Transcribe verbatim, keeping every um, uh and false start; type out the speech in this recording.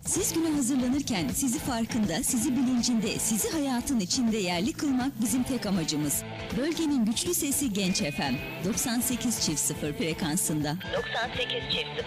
Siz güne hazırlanırken sizi farkında, sizi bilincinde, sizi hayatın içinde yerli kılmak bizim tek amacımız. Bölgenin güçlü sesi Genç F M doksan sekiz çift sıfır frekansında. doksan sekiz çift sıfır.